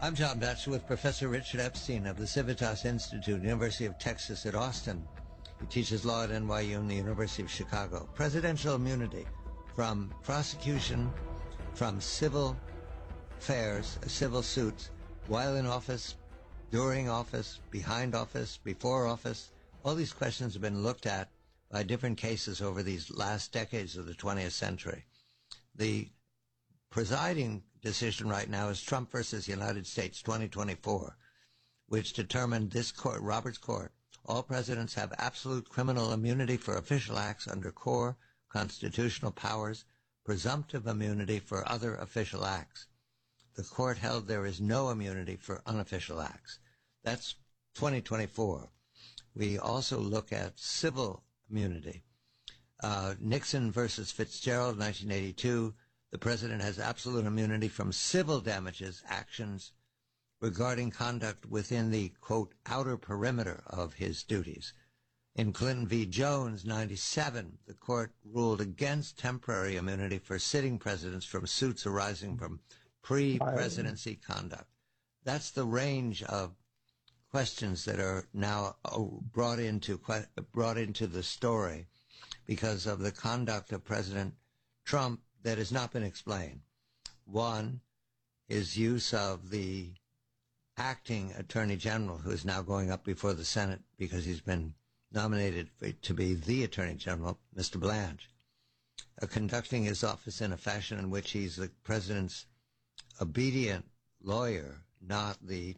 I'm John Batchelor with Professor Richard Epstein of the Civitas Institute, University of Texas at Austin. He teaches law at NYU and the University of Chicago. Presidential immunity from prosecution, from civil affairs, civil suits, while in office, during office, behind office, before office. All these questions have been looked at by different cases over these last decades of the 20th century. The presiding decision right now is Trump versus United States 2024, which determined this court, Roberts Court, all presidents have absolute criminal immunity for official acts under core constitutional powers, presumptive immunity for other official acts. The court held there is no immunity for unofficial acts. That's 2024. We also look at civil immunity. Nixon versus Fitzgerald, 1982. The president has absolute immunity from civil damages actions regarding conduct within the, quote, outer perimeter of his duties. In Clinton v. Jones, 97, the court ruled against temporary immunity for sitting presidents from suits arising from pre-presidency conduct. That's the range of questions that are now brought into the story because of the conduct of President Trump that has not been explained. One, his use of the acting attorney general, who is now going up before the Senate because he's been nominated to be the attorney general, Mr. Blanche, conducting his office in a fashion in which he's the president's obedient lawyer, not the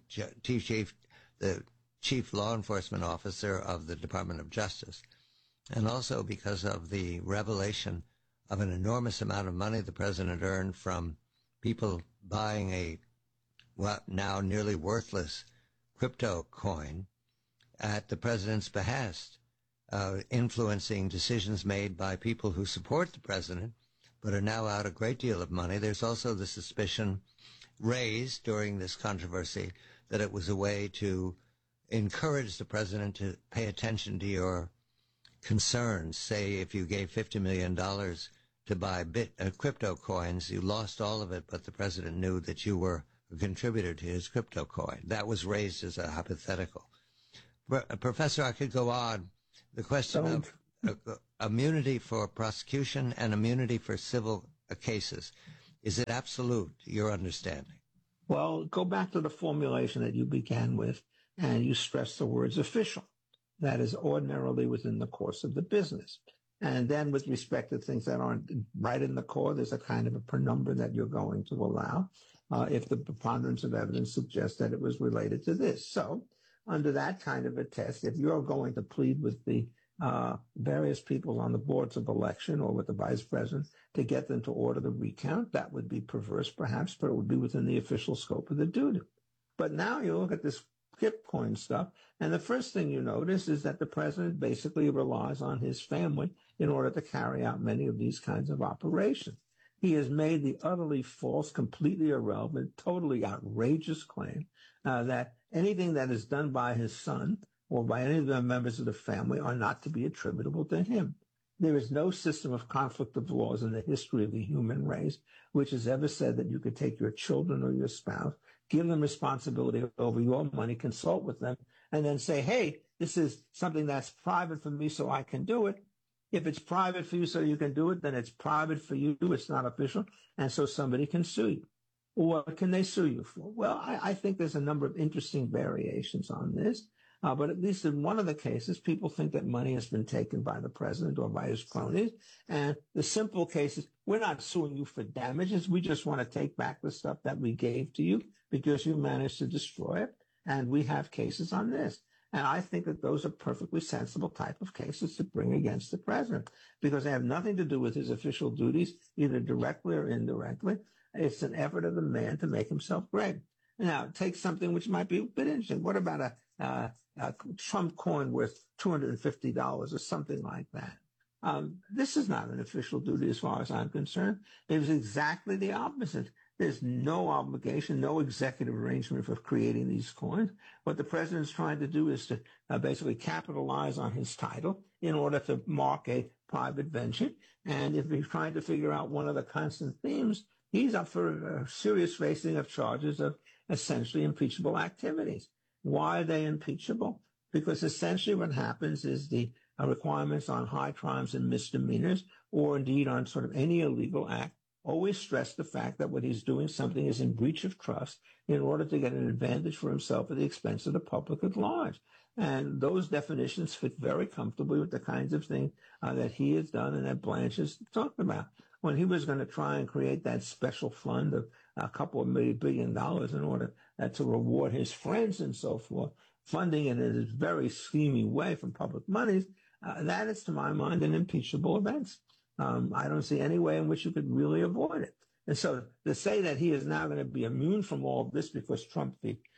chief law enforcement officer of the Department of Justice. And also because of the revelation of an enormous amount of money the president earned from people buying a now nearly worthless crypto coin at the president's behest, influencing decisions made by people who support the president but are now out a great deal of money. There's also the suspicion raised during this controversy that it was a way to encourage the president to pay attention to your concerns. Say if you gave $50 million to buy crypto coins, you lost all of it, but the president knew that you were a contributor to his crypto coin. That was raised as a hypothetical. Professor, I could go on. The question of immunity for prosecution and immunity for civil cases, is it absolute, your understanding? Well, go back to the formulation that you began with, and you stress the words official. That is ordinarily within the course of the business. And then with respect to things that aren't right in the core, there's a kind of a penumbra that you're going to allow if the preponderance of evidence suggests that it was related to this. So under that kind of a test, if you're going to plead with the various people on the boards of election or with the vice president to get them to order the recount, that would be perverse perhaps, but it would be within the official scope of the duty. But now you look at this Bitcoin stuff, and the first thing you notice is that the president basically relies on his family in order to carry out many of these kinds of operations. He has made the utterly false, completely irrelevant, totally outrageous claim that anything that is done by his son or by any of the members of the family are not to be attributable to him. There is no system of conflict of laws in the history of the human race which has ever said that you could take your children or your spouse, give them responsibility over your money, consult with them, and then say, hey, this is something that's private for me so I can do it. If it's private for you so you can do it, then it's private for you. It's not official. And so somebody can sue you. What can they sue you for? Well, I think there's a number of interesting variations on this. But at least in one of the cases, people think that money has been taken by the president or by his cronies. And the simple case is, we're not suing you for damages. We just want to take back the stuff that we gave to you because you managed to destroy it. And we have cases on this. And I think that those are perfectly sensible type of cases to bring against the president because they have nothing to do with his official duties, either directly or indirectly. It's an effort of the man to make himself great. Now, take something which might be a bit interesting. What about a Trump coin worth $250 or something like that? This is not an official duty as far as I'm concerned. It was exactly the opposite. There's no obligation, no executive arrangement for creating these coins. What the president's trying to do is to basically capitalize on his title in order to mark a private venture. And if he's trying to figure out one of the constant themes, he's up for a serious facing of charges of essentially impeachable activities. Why are they impeachable? Because essentially what happens is the requirements on high crimes and misdemeanors, or indeed on sort of any illegal act, always stress the fact that what he's doing something is in breach of trust in order to get an advantage for himself at the expense of the public at large. And those definitions fit very comfortably with the kinds of things that he has done and that Blanche has talked about. When he was going to try and create that special fund of a couple of $1 billion in order to reward his friends and so forth, funding it in a very schemy way from public monies, that is, to my mind, an impeachable offense. I don't see any way in which you could really avoid it. And so to say that he is now going to be immune from all of this because Trump,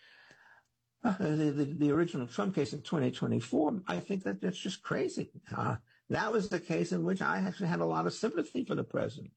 the original Trump case in 2024, I think that that's just crazy. That was the case in which I actually had a lot of sympathy for the president.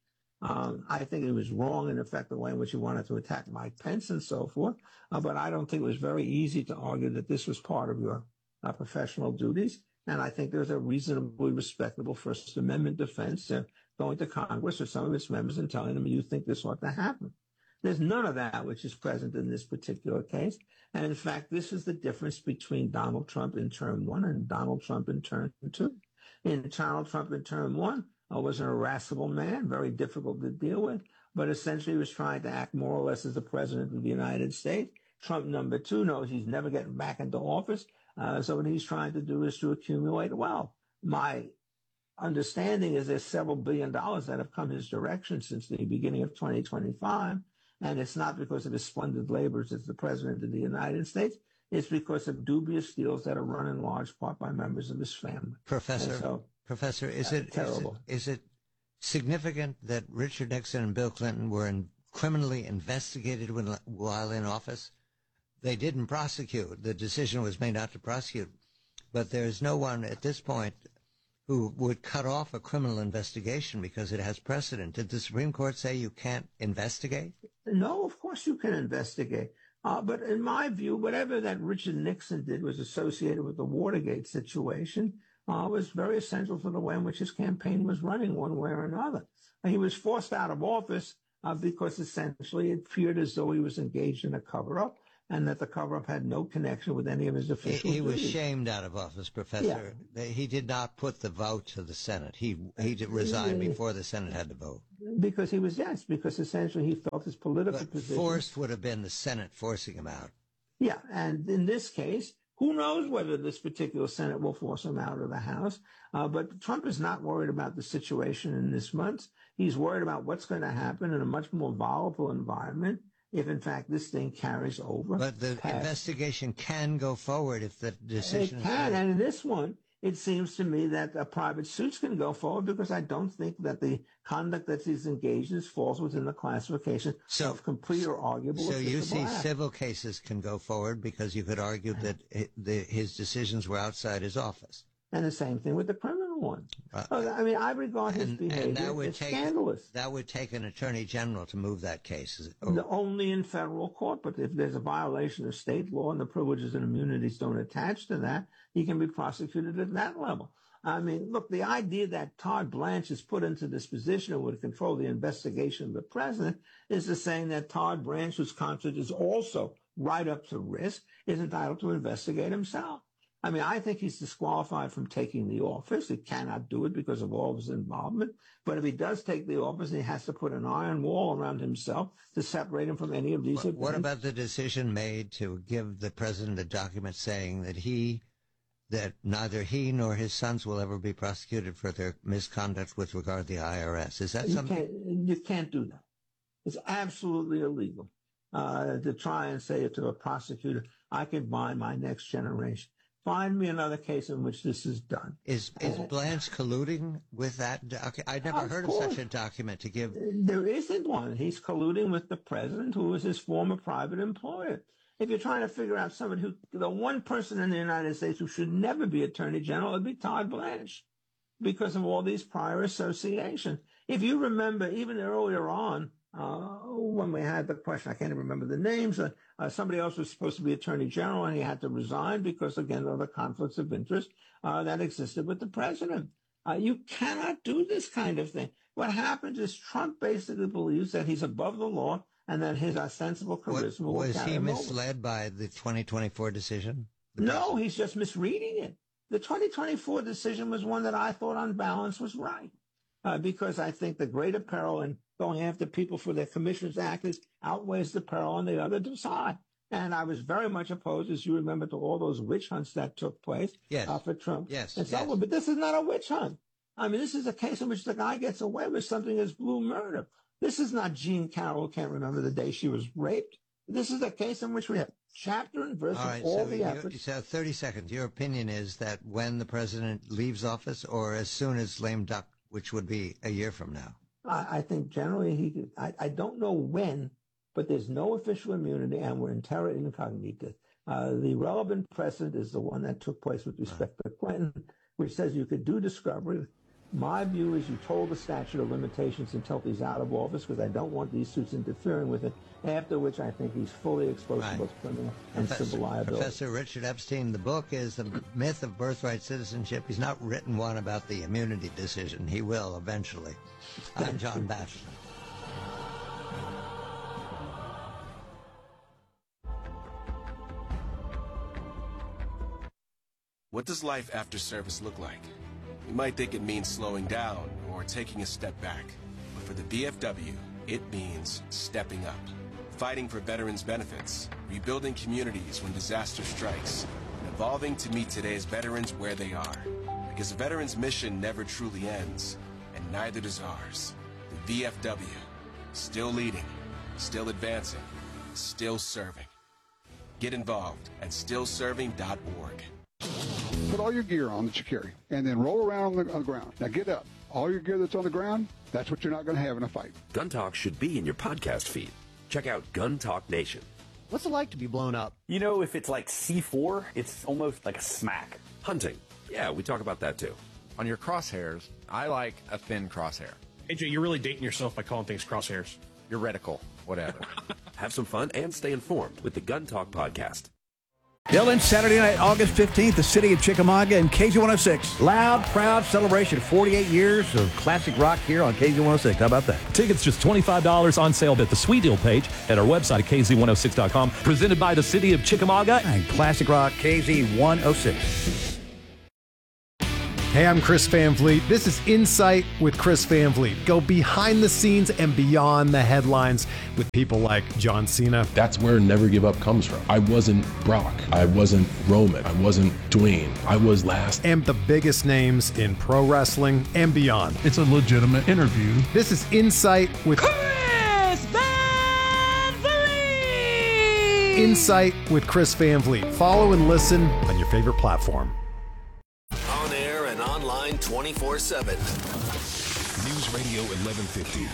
I think it was wrong in effect the way in which he wanted to attack Mike Pence and so forth. But I don't think it was very easy to argue that this was part of your professional duties. And I think there's a reasonably respectable First Amendment defense going to Congress or some of its members and telling them you think this ought to happen. There's none of that which is present in this particular case. And in fact, this is the difference between Donald Trump in term one and Donald Trump in term two. In Donald Trump in term one was an irascible man, very difficult to deal with, but essentially was trying to act more or less as the president of the United States. Trump number two knows he's never getting back into office. So what he's trying to do is to accumulate wealth. My understanding is there's several $1 billion that have come his direction since the beginning of 2025. And it's not because of his splendid labors as the president of the United States. It's because of dubious deals that are run in large part by members of his family. Professor, is it significant that Richard Nixon and Bill Clinton were criminally investigated while in office? They didn't prosecute. The decision was made not to prosecute. But there's no one at this point who would cut off a criminal investigation because it has precedent. Did the Supreme Court say you can't investigate? No, of course you can investigate. But in my view, whatever that Richard Nixon did was associated with the Watergate situation was very essential for the way in which his campaign was running one way or another. He was forced out of office because essentially it appeared as though he was engaged in a cover-up, and that the cover-up had no connection with any of his official He was duties. shamed out of office, Professor. Yeah. He did not put the vote to the Senate. He resigned before the Senate had to vote. Because essentially he felt his political position. Forced would have been the Senate forcing him out. Yeah, and in this case, who knows whether this particular Senate will force him out of the House. But Trump is not worried about the situation in this month. He's worried about what's going to happen in a much more volatile environment if, in fact, this thing carries over. But the investigation can go forward if the decision is made. And in this one, it seems to me that private suits can go forward because I don't think that the conduct that he's engaged in falls within the classification of complete or arguable. So you see civil cases can go forward because you could argue that his decisions were outside his office. And the same thing with the criminal one. I regard his behavior as scandalous. That would take an attorney general to move that case. Only in federal court, but if there's a violation of state law and the privileges and immunities don't attach to that, he can be prosecuted at that level. I mean, look, the idea that Todd Blanche is put into this position and would control the investigation of the president is the saying that Todd Blanche, whose conscience is also right up to risk, is entitled to investigate himself. I mean, I think he's disqualified from taking the office. He cannot do it because of all of his involvement. But if he does take the office, he has to put an iron wall around himself to separate him from any of these events. What about the decision made to give the president a document saying that neither he nor his sons will ever be prosecuted for their misconduct with regard to the IRS? Is that something? You can't do that. It's absolutely illegal to try and say to a prosecutor, I can buy my next generation. Find me another case in which this is done. Is Blanche colluding with that? I'd never heard of such a document to give. There isn't one. He's colluding with the president, who was his former private employer. If you're trying to figure out somebody the one person in the United States who should never be attorney general would be Todd Blanche because of all these prior associations. If you remember, even earlier on, when we had the question, I can't even remember the names, somebody else was supposed to be attorney general and he had to resign because, again, of the conflicts of interest that existed with the president. You cannot do this kind of thing. What happens is Trump basically believes that he's above the law and that his ostensible charisma will was carry he him misled by the 2024 decision? No, he's just misreading it. The 2024 decision was one that I thought on balance was right, because I think the greater peril in going after people for their commissions actors outweighs the peril on the other side. And I was very much opposed, as you remember, to all those witch hunts that took place for Trump. Yes. And so on. But this is not a witch hunt. I mean, this is a case in which the guy gets away with something as blue murder. This is not Jean Carroll, can't remember the day she was raped. This is a case in which we have chapter and verse of all the efforts. So 30 seconds. Your opinion is that when the president leaves office or as soon as lame duck, which would be a year from now? I think generally I don't know when, but there's no official immunity and we're in terra incognita. The relevant precedent is the one that took place with respect to Clinton, which says you could do discovery. My view is you told the statute of limitations until he's out of office because I don't want these suits interfering with it, after which I think he's fully exposed to both criminal and civil liability. Professor Richard Epstein, the book is The Myth of Birthright Citizenship. He's not written one about the immunity decision. He will eventually. I'm John Batchelor. What does life after service look like? You might think it means slowing down or taking a step back. But for the VFW, it means stepping up. Fighting for veterans' benefits, rebuilding communities when disaster strikes, and evolving to meet today's veterans where they are. Because a veteran's mission never truly ends, and neither does ours. The VFW, still leading, still advancing, still serving. Get involved at stillserving.org. Put all your gear on that you carry, and then roll around on the ground. Now get up. All your gear that's on the ground, that's what you're not going to have in a fight. Gun Talk should be in your podcast feed. Check out Gun Talk Nation. What's it like to be blown up? You know, if it's like C4, it's almost like a smack. Hunting. Yeah, we talk about that too. On your crosshairs, I like a thin crosshair. AJ, you're really dating yourself by calling things crosshairs. Your reticle, whatever. Have some fun and stay informed with the Gun Talk podcast. Dylan, Saturday night, August 15th, the city of Chickamauga and KZ106. Loud, proud celebration. 48 years of classic rock here on KZ106. How about that? Tickets just $25 on sale at the Sweet Deal page at our website at KZ106.com. Presented by the city of Chickamauga and classic rock KZ106. Hey, I'm Chris Van Vliet. This is Insight with Chris Van Vliet. Go behind the scenes and beyond the headlines with people like John Cena. That's where Never Give Up comes from. I wasn't Brock. I wasn't Roman. I wasn't Dwayne. I was last. And the biggest names in pro wrestling and beyond. It's a legitimate interview. This is Insight with Chris Van Vliet. Insight with Chris Van Vliet. Follow and listen on your favorite platform. 24/7. News Radio 1150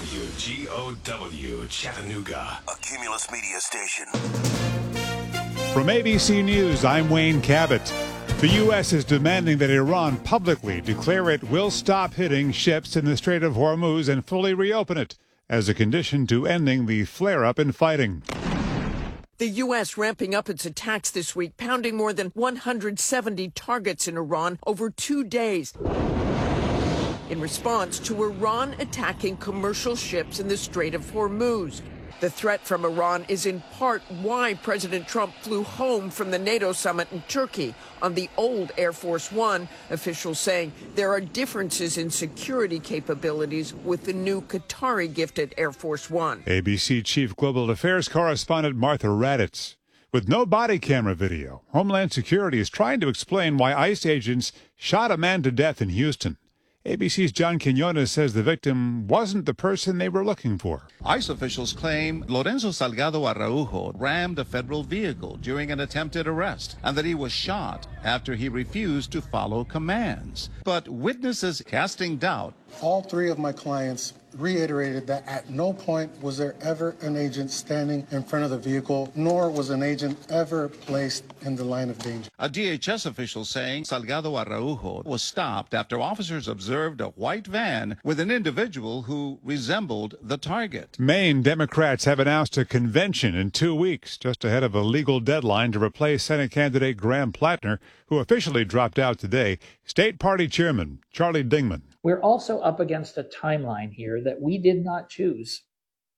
WGOW Chattanooga, a Cumulus Media station. From ABC News, I'm Wayne Cabot. The U.S. is demanding that Iran publicly declare it will stop hitting ships in the Strait of Hormuz and fully reopen it as a condition to ending the flare-up in fighting. The U.S. ramping up its attacks this week, pounding more than 170 targets in Iran over 2 days in response to Iran attacking commercial ships in the Strait of Hormuz. The threat from Iran is in part why President Trump flew home from the NATO summit in Turkey on the old Air Force One, officials saying there are differences in security capabilities with the new Qatari-gifted Air Force One. ABC Chief Global Affairs Correspondent Martha Raddatz. With no body camera video, Homeland Security is trying to explain why ICE agents shot a man to death in Houston. ABC's John Quinones says the victim wasn't the person they were looking for. ICE officials claim Lorenzo Salgado Araujo rammed a federal vehicle during an attempted arrest and that he was shot after he refused to follow commands. But witnesses casting doubt. All three of my clients reiterated that at no point was there ever an agent standing in front of the vehicle, nor was an agent ever placed in the line of danger. A DHS official saying Salgado Araujo was stopped after officers observed a white van with an individual who resembled the target. Maine Democrats have announced a convention in 2 weeks, just ahead of a legal deadline to replace Senate candidate Graham Plattner, who officially dropped out today. State Party Chairman Charlie Dingman. We're also up against a timeline here that we did not choose.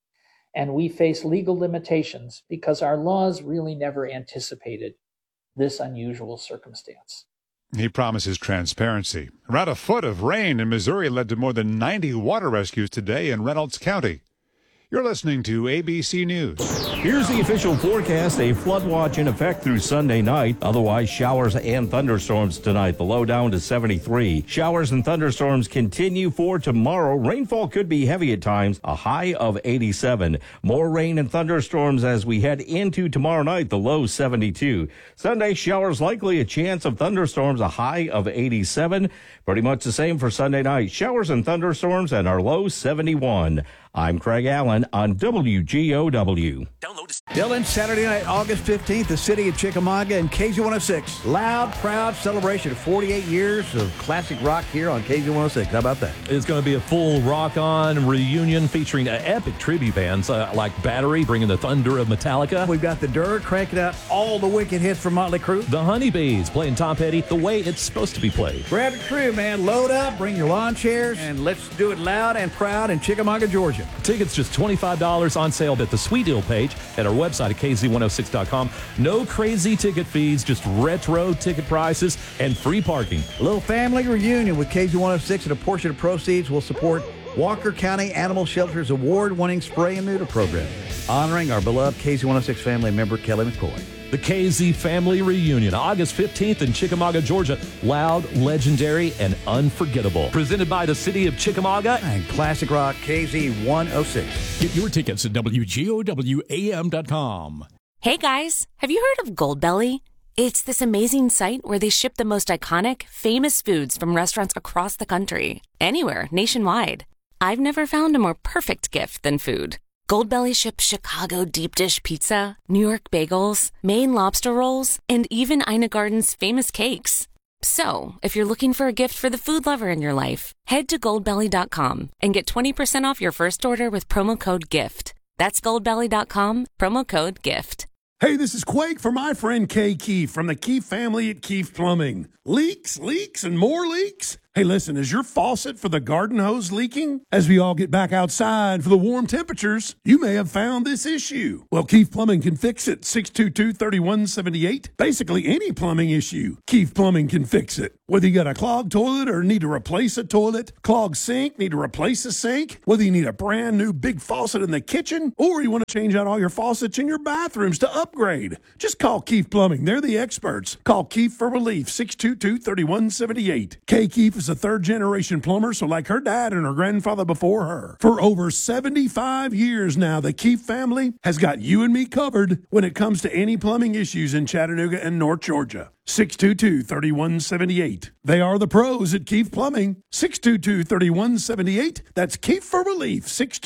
And we face legal limitations because our laws really never anticipated this unusual circumstance. He promises transparency. Around a foot of rain in Missouri led to more than 90 water rescues today in Reynolds County. You're listening to ABC News. Here's the official forecast. A flood watch in effect through Sunday night. Otherwise, showers and thunderstorms tonight. The low down to 73. Showers and thunderstorms continue for tomorrow. Rainfall could be heavy at times. A high of 87. More rain and thunderstorms as we head into tomorrow night. The low 72. Sunday, showers likely. A chance of thunderstorms. A high of 87. Pretty much the same for Sunday night. Showers and thunderstorms and our low 71. I'm Craig Allen on WGOW. Dylan, Saturday night, August 15th, the city of Chickamauga and KZ106. Loud, proud celebration of 48 years of classic rock here on KZ106. How about that? It's going to be a full rock-on reunion featuring epic tribute bands like Battery, bringing the thunder of Metallica. We've got the Dirt cranking out all the wicked hits from Motley Crue. The Honeybees playing Tom Petty the way it's supposed to be played. Grab the crew, man. Load up, bring your lawn chairs, and let's do it loud and proud in Chickamauga, Georgia. Tickets just $25 on sale at the Sweet Deal page at our website at KZ106.com. No crazy ticket fees, just retro ticket prices and free parking. A little family reunion with KZ106, and a portion of proceeds will support Walker County Animal Shelter's award-winning spray and neuter program, honoring our beloved KZ106 family member, Kelly McCoy. The KZ Family Reunion, August 15th in Chickamauga, Georgia. Loud, legendary, and unforgettable. Presented by the City of Chickamauga and Classic Rock KZ106. Get your tickets at WGOWAM.com. Hey guys, have you heard of Goldbelly? It's this amazing site where they ship the most iconic, famous foods from restaurants across the country. Anywhere, nationwide. I've never found a more perfect gift than food. Goldbelly ships Chicago deep dish pizza, New York bagels, Maine lobster rolls, and even Ina Garden's famous cakes. So, if you're looking for a gift for the food lover in your life, head to goldbelly.com and get 20% off your first order with promo code GIFT. That's goldbelly.com, promo code GIFT. Hey, this is Quake for my friend Kay Keefe from the Keefe family at Keefe Plumbing. Leaks, and more leaks? Hey, listen, is your faucet for the garden hose leaking? As we all get back outside for the warm temperatures, you may have found this issue. Well, Keefe Plumbing can fix it. 622-3178. Basically, any plumbing issue, Keefe Plumbing can fix it. Whether you got a clogged toilet or need to replace a toilet, clogged sink, need to replace a sink, whether you need a brand new big faucet in the kitchen, or you want to change out all your faucets in your bathrooms to upgrade, just call Keefe Plumbing. They're the experts. Call Keefe for relief. 622-3178. Kay Keefe is a third-generation plumber, so like her dad and her grandfather before her. For over 75 years now, the Keefe family has got you and me covered when it comes to any plumbing issues in Chattanooga and North Georgia. 622-3178. They are the pros at Keefe Plumbing. 622-3178. That's Keefe for relief.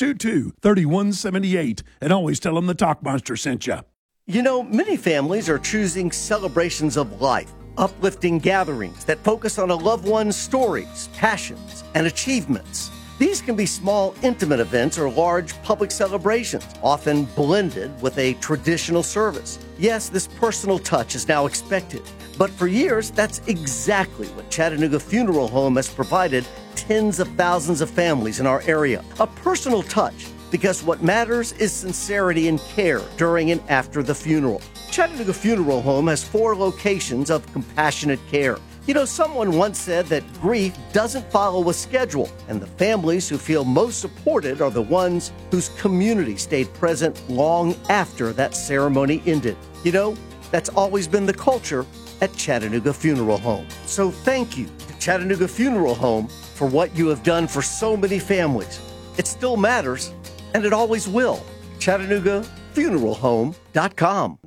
622-3178. And always tell them the Talkmonster sent you. You know, many families are choosing celebrations of life, uplifting gatherings that focus on a loved one's stories, passions, and achievements. These can be small, intimate events or large public celebrations, often blended with a traditional service. Yes, this personal touch is now expected, but for years, that's exactly what Chattanooga Funeral Home has provided tens of thousands of families in our area. A personal touch, because what matters is sincerity and care during and after the funeral. Chattanooga Funeral Home has 4 locations of compassionate care. You know, someone once said that grief doesn't follow a schedule, and the families who feel most supported are the ones whose community stayed present long after that ceremony ended. You know, that's always been the culture at Chattanooga Funeral Home. So thank you to Chattanooga Funeral Home for what you have done for so many families. It still matters, and it always will. ChattanoogaFuneralHome.com.